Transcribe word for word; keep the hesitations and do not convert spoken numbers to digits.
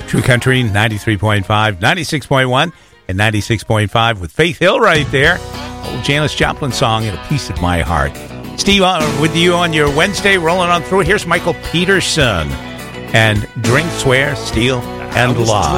True Country, ninety-three point five, ninety-six point one, and ninety-six point five with Faith Hill right there. Old Janis Joplin song, and A Piece of My Heart. Steve, uh, with you on your Wednesday, rolling on through. Here's Michael Peterson and Drink, Swear, Steal, and Lie.